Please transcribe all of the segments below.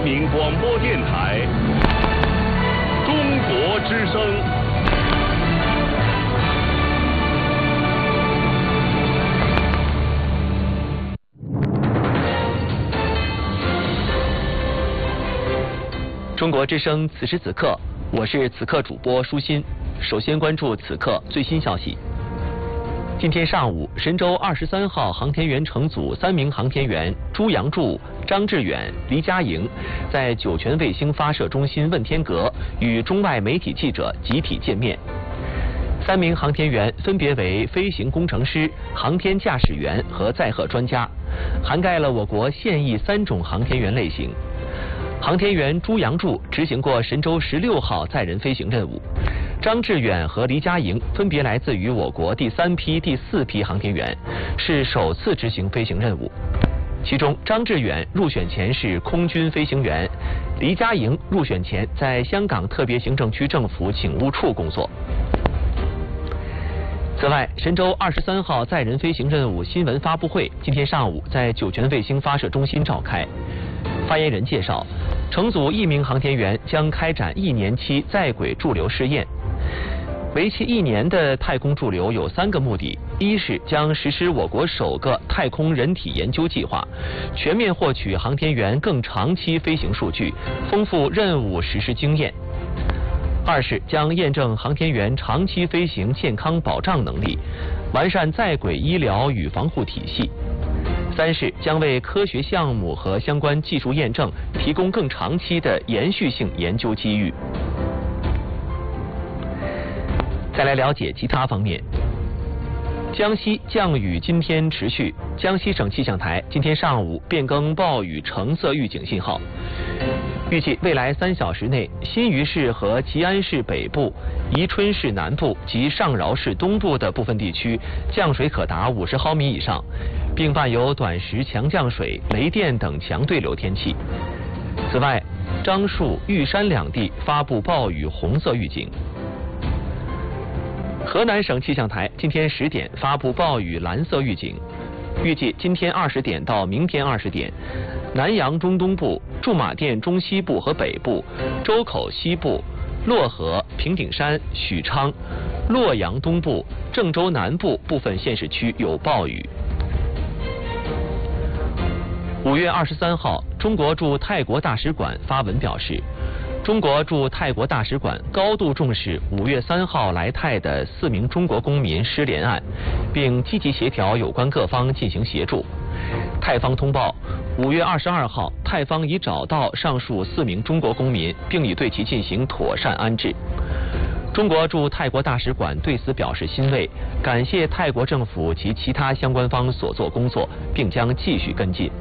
民广播电台中国之声。 中国之声此时此刻，我是此刻主播舒心。首先关注此刻最新消息。今天上午，神舟23号航天员乘组3名航天员朱杨柱、张志远、黎佳莹在酒泉卫星发射中心问天阁与中外媒体记者集体见面。3名航天员分别为飞行工程师、航天驾驶员和载荷专家，涵盖了我国现役3种航天员类型。航天员朱杨柱执行过神舟16号载人飞行任务，张志远和黎佳莹分别来自于我国第3批、第4批航天员，是首次执行飞行任务。其中，张志远入选前是空军飞行员，黎佳莹入选前在香港特别行政区政府警务处工作。此外，神舟23号载人飞行任务新闻发布会今天上午在酒泉卫星发射中心召开。发言人介绍，乘组1名航天员将开展1年期在轨驻留试验。为期1年的太空驻留有3个目的：一是将实施我国首个太空人体研究计划，全面获取航天员更长期飞行数据，丰富任务实施经验；二是将验证航天员长期飞行健康保障能力，完善在轨医疗与防护体系；三是将为科学项目和相关技术验证提供更长期的延续性研究机遇。再来了解其他方面。江西降雨今天持续，江西省气象台今天上午变更暴雨橙色预警信号，预计未来3小时内，新余市和吉安市北部、宜春市南部及上饶市东部的部分地区降水可达50毫米以上，并伴有短时强降水、雷电等强对流天气。此外，樟树、玉山两地发布暴雨红色预警。河南省气象台今天10点发布暴雨蓝色预警，预计今天20点到明天20点，南阳中东部、驻马店中西部和北部、周口西部、漯河、平顶山、许昌、洛阳东部、郑州南部部分县市区有暴雨。5月23号，中国驻泰国大使馆发文表示，中国驻泰国大使馆高度重视5月3号来泰的4名中国公民失联案，并积极协调有关各方进行协助。泰方通报，5月22号，泰方已找到上述4名中国公民，并已对其进行妥善安置。中国驻泰国大使馆对此表示欣慰，感谢泰国政府及其他相关方所做工作，并将继续跟进。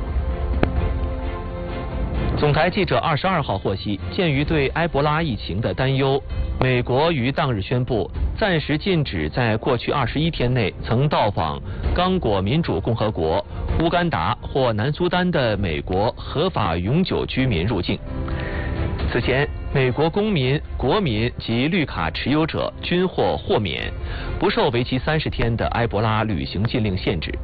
总台记者22号获悉，鉴于对埃博拉疫情的担忧，美国于当日宣布暂时禁止在过去21天内曾到访刚果民主共和国、乌干达或南苏丹的美国合法永久居民入境。此前，美国公民、国民及绿卡持有者均获豁免，不受为期30天的埃博拉旅行禁令限制。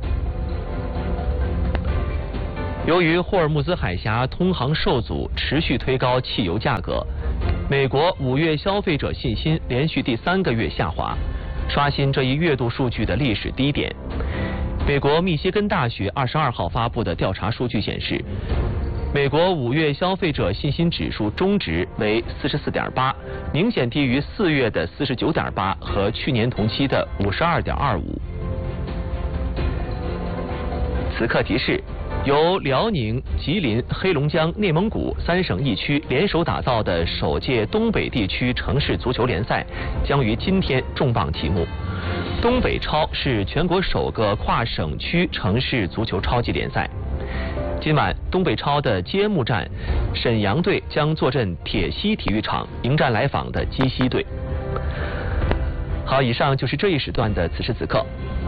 由于霍尔木兹海峡通航受阻，持续推高汽油价格，美国5月消费者信心连续第3个月下滑，刷新这一月度数据的历史低点。美国密歇根大学22号发布的调查数据显示，美国5月消费者信心指数中值为44.8，明显低于4月的49.8和去年同期的52.25。此刻提示，由辽宁、吉林、黑龙江、内蒙古3省一区联手打造的首届东北地区城市足球联赛将于今天重磅启幕。东北超是全国首个跨省区城市足球超级联赛。今晚东北超的揭幕战，沈阳队将坐镇铁西体育场迎战来访的鸡西队。好，以上就是这一时段的此时此刻。